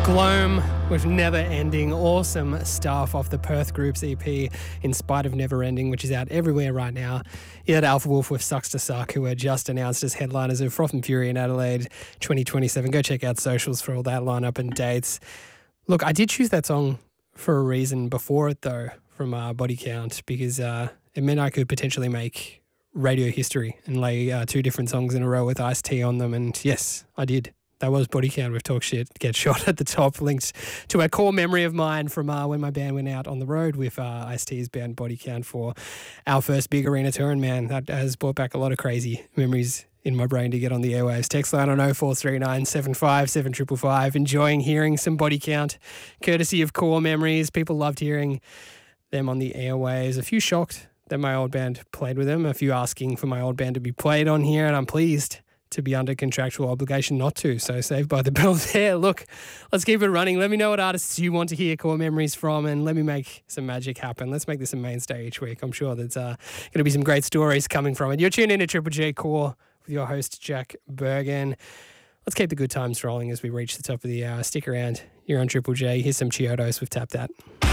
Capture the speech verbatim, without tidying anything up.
Gloam with Never Ending. Awesome stuff off the Perth Group's E P, In Spite of Never Ending, which is out everywhere right now. You had Alpha Wolf with Sucks to Suck, who were just announced as headliners of Froth and Fury in Adelaide twenty twenty-seven. Go check out socials for all that lineup and dates. Look, I did choose that song for a reason before it, though, from uh, Body Count, because uh, it meant I could potentially make radio history and lay uh, two different songs in a row with Ice-T on them. And yes, I did. That was Body Count with Talk Shit, Get Shot at the top, linked to a core memory of mine from uh, when my band went out on the road with uh, Ice-T's band Body Count for our first big arena tour. And man, that has brought back a lot of crazy memories in my brain to get on the airwaves. Text line on oh four three nine, seven five seven five five five. Enjoying hearing some Body Count, courtesy of Core Memories. People loved hearing them on the airwaves. A few shocked that my old band played with them. A few asking for my old band to be played on here, and I'm pleased to be under contractual obligation not to. So saved by the bell there. Look, let's keep it running. Let me know what artists you want to hear Core Memories from, and let me make some magic happen. Let's make this a mainstay each week. I'm sure there's uh, going to be some great stories coming from it. You're tuned in to Triple J Core with your host, Jack Bergen. Let's keep the good times rolling as we reach the top of the hour. Stick around. You're on Triple J. Here's some Chiodos with Tap That.